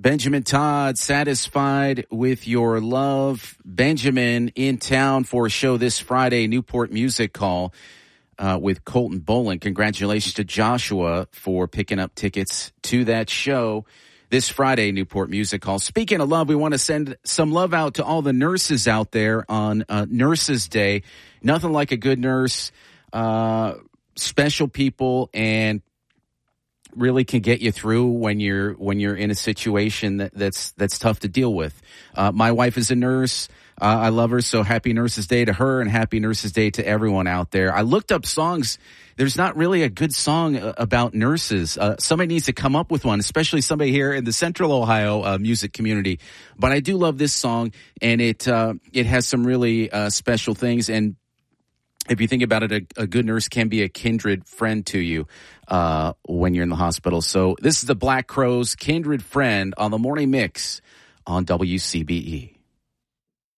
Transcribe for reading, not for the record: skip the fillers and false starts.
Benjamin Todd, Satisfied with Your Love. Benjamin in town for a show this Friday, Newport Music Hall with Colton Boland. Congratulations to Joshua for picking up tickets to that show this Friday, Newport Music Hall. Speaking of love, we want to send some love out to all the nurses out there on Nurses Day. Nothing like a good nurse, special people, and really can get you through when you're in a situation that's tough to deal with. My wife is a nurse. I love her, so happy Nurses Day to her and happy Nurses Day to everyone out there. I looked up songs. There's not really a good song about nurses. Somebody needs to come up with one, especially somebody here in the Central Ohio music community. But I do love this song, and it has some really special things. And if you think about it, a good nurse can be a kindred friend to you when you're in the hospital. So this is the Black Crowes, Kindred Friend, on the Morning Mix on WCBE.